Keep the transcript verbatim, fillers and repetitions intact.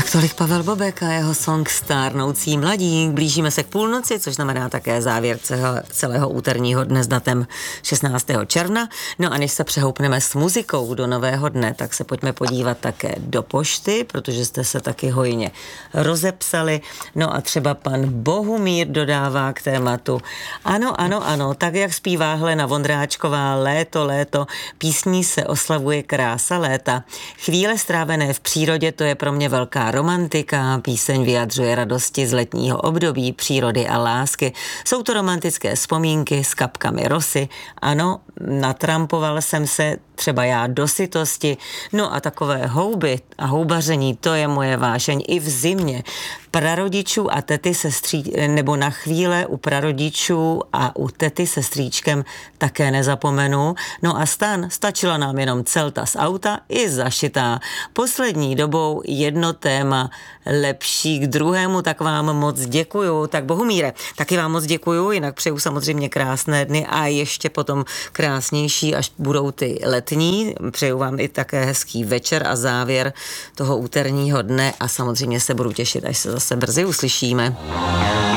Tak tolik Pavel Bobek a jeho song Stárnoucí mladík. Blížíme se k půlnoci, což znamená také závěr celého, celého úterního dne s datem šestnáctého června. No a než se přehoupneme s muzikou do nového dne, tak se pojďme podívat také do pošty, protože jste se taky hojně rozepsali. No a třeba pan Bohumír dodává k tématu. Ano, ano, ano, tak jak zpívá Helena Vondráčková, léto, léto, písní se oslavuje krása léta. Chvíle strávené v přírodě, to je pro mě velká romantika, píseň vyjadřuje radosti z letního období, přírody a lásky. Jsou to romantické vzpomínky s kapkami rosy. Ano, natrampoval jsem se třeba já do sytosti. No a takové houby a houbaření, to je moje vášeň i v zimě. Prarodičů a tety se stří, nebo na chvíle u prarodičů a u tety se stříčkem také nezapomenu. No a stan, stačila nám jenom celta z auta i zašitá. Poslední dobou jedno téma lepší k druhému, tak vám moc děkuju. Tak Bohumíre, taky vám moc děkuju, jinak přeju samozřejmě krásné dny a ještě potom krásnější, až budou ty letní. Přeju vám i také hezký večer a závěr toho úterního dne a samozřejmě se budu těšit, až se zase brzy uslyšíme.